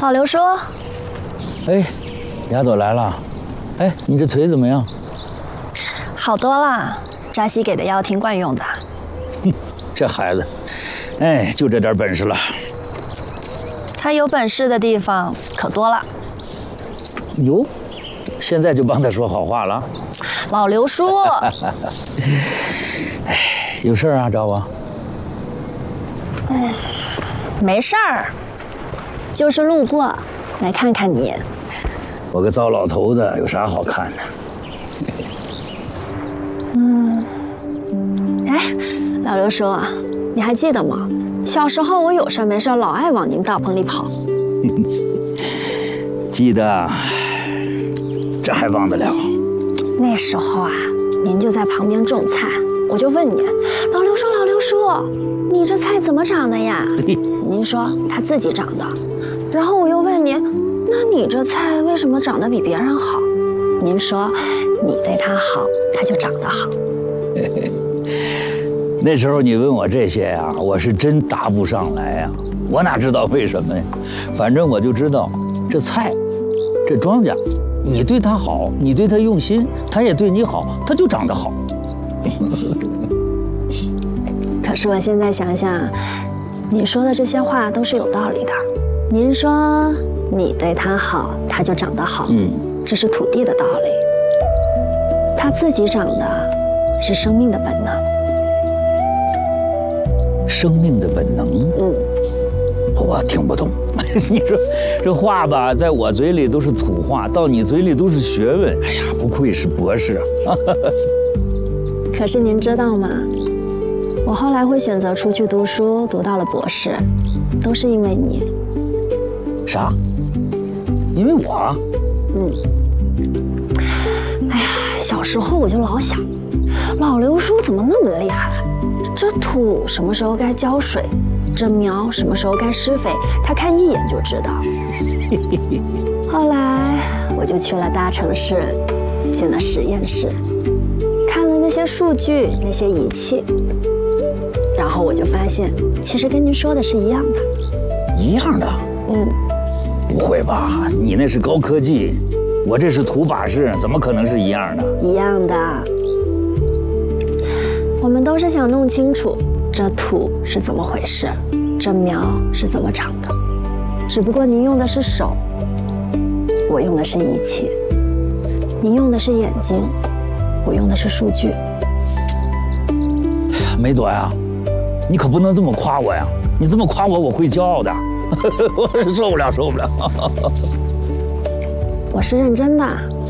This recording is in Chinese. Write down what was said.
老刘叔， 哎，丫头来了。哎，你这腿怎么样？ 好多啦，扎西给的药挺管用的。 这孩子，哎，就这点本事了。 他有本事的地方可多了。 哟，现在就帮他说好话了。 老刘叔， 哎，有事啊，找我？ 没事儿，就是路过，来看看你。 我个糟老头子有啥好看的？ 哎，老刘叔，你还记得吗？小时候我有事没事老爱往您大棚里跑。 记得，这还忘得了？ 那时候啊，您就在旁边种菜，我就问你，老刘叔，你这菜怎么长的呀？您说它自己长的。然后我又问您，那你这菜为什么长得比别人好？您说你对它好，它就长得好。 那时候你问我这些呀，我是真答不上来呀，我哪知道为什么呀？反正我就知道，这菜，这庄稼，你对它好，你对它用心，它也对你好，它就长得好。 可是我现在想想，你说的这些话都是有道理的。您说你对它好，它就长得好，这是土地的道理。它自己长的是生命的本能。 生命的本能，我听不懂。你说这话吧，在我嘴里都是土话，到你嘴里都是学问。哎呀，不愧是博士啊！ 可是您知道吗？我后来会选择出去读书，读到了博士，都是因为你。 啥？因为我？ 哎呀，小时候我就老想，老刘叔怎么那么厉害？这土什么时候该浇水，这苗什么时候该施肥，他看一眼就知道。后来我就去了大城市，进了实验室，看了那些数据、那些仪器，然后我就发现，其实跟您说的是一样的。 一样的？不会吧？你那是高科技，我这是土把式，怎么可能是一样的？ 一样的。我们都是想弄清楚这土是怎么回事，这苗是怎么长的。只不过您用的是手，我用的是仪器；您用的是眼睛，我用的是数据。 梅朵呀，你可不能这么夸我呀！你这么夸我，我会骄傲的。我是受不了。 我是认真的。